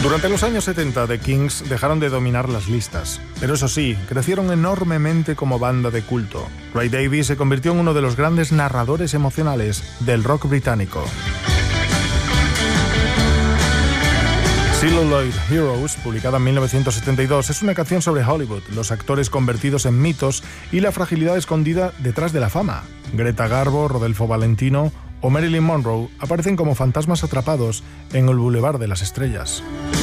Durante los años 70, The Kings dejaron de dominar las listas, pero eso sí, crecieron enormemente como banda de culto. Ray Davies se convirtió en uno de los grandes narradores emocionales del rock británico. Celluloid Heroes, publicada en 1972, es una canción sobre Hollywood, los actores convertidos en mitos y la fragilidad escondida detrás de la fama. Greta Garbo, Rodolfo Valentino o Marilyn Monroe aparecen como fantasmas atrapados en el Boulevard de las Estrellas.